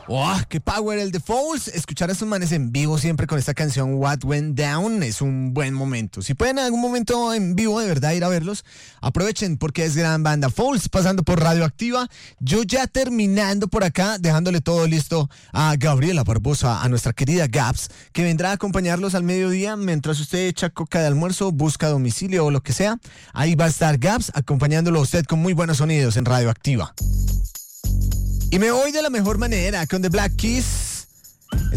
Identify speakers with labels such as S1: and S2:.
S1: ¡Oh, qué power el de Fouls! Escuchar a estos manes en vivo siempre con esta canción What Went Down es un buen momento. Si pueden en algún momento en vivo de verdad ir a verlos, aprovechen porque es gran banda. Fouls pasando por Radioactiva. Yo ya terminando por acá, dejándole todo listo a Gabriela Barbosa, a nuestra querida Gabs, que vendrá a acompañarlos al mediodía mientras usted echa coca de almuerzo, busca domicilio o lo que sea. Ahí va a estar Gabs acompañándolo a usted con muy buenos sonidos en Radioactiva. Y me voy de la mejor manera con The Black Keys.